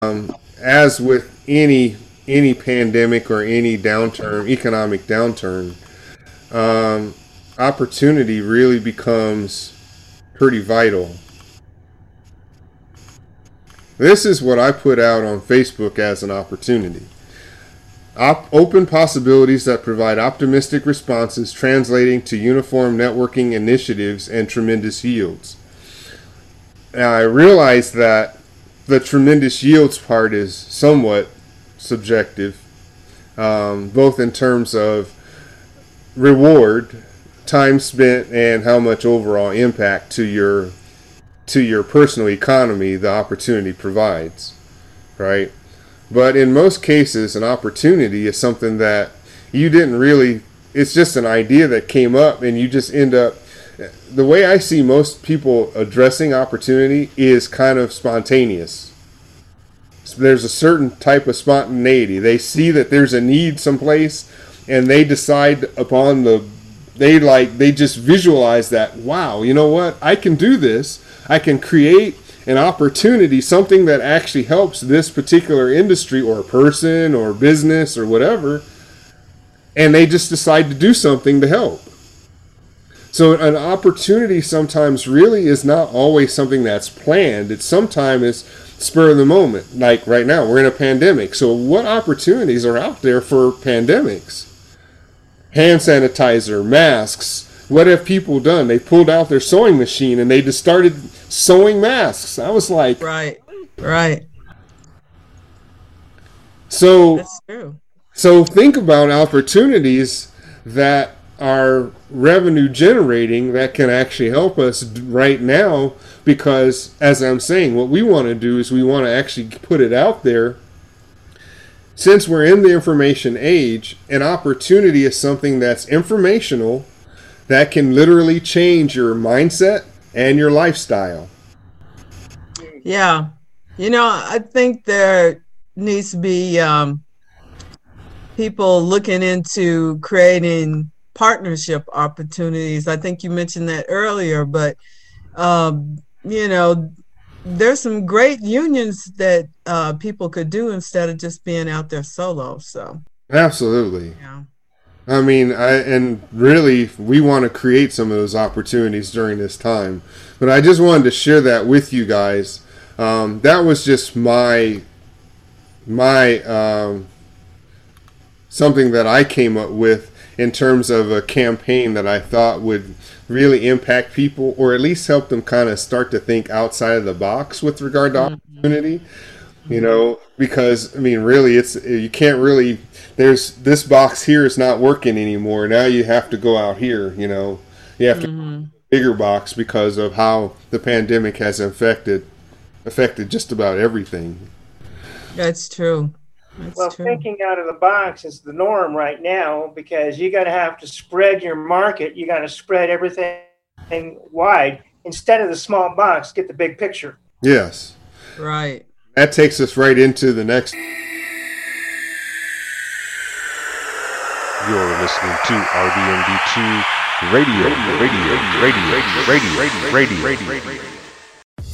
as with any pandemic or any downturn, economic downturn, opportunity really becomes pretty vital. This is what I put out on Facebook as an opportunity. Open possibilities that provide optimistic responses translating to uniform networking initiatives and tremendous yields. Now, I realize that the tremendous yields part is somewhat subjective, both in terms of reward, time spent, and how much overall impact to your personal economy the opportunity provides, right? But in most cases, an opportunity is something that you didn't really, it's just an idea that came up and you just end up, the way I see most people addressing opportunity is kind of spontaneous. So there's a certain type of spontaneity. They see that there's a need someplace and they decide upon they just visualize that, wow, you know what? I can do this. I can create an opportunity, something that actually helps this particular industry or person or business or whatever, and they just decide to do something to help. So an opportunity sometimes really is not always something that's planned. It sometimes is spur of the moment. Like right now, we're in a pandemic. So what opportunities are out there for pandemics? Hand sanitizer, masks. What have people done? They pulled out their sewing machine and they just started sewing masks. I was like, Right. So That's true. So think about opportunities that are revenue generating that can actually help us right now, because as I'm saying, what we want to do is we want to actually put it out there. Since we're in the information age, an opportunity is something that's informational that can literally change your mindset and your lifestyle. Yeah. I think there needs to be people looking into creating partnership opportunities. I think you mentioned that earlier, but there's some great unions that people could do instead of just being out there solo. So Absolutely. yeah. I mean, and really, we want to create some of those opportunities during this time. But I just wanted to share that with you guys. That was just my something that I came up with in terms of a campaign that I thought would really impact people, or at least help them kind of start to think outside of the box with regard to opportunity. Because I mean, really, you can't really. There's this box here is not working anymore. Now you have to go out here. You have to bigger box because of how the pandemic has affected just about everything. That's true. Thinking out of the box is the norm right now, because you got to have to spread your market. You got to spread everything wide instead of the small box. Get the big picture. Yes. Right. That takes us right into the next. You're listening to RDMD2 Radio.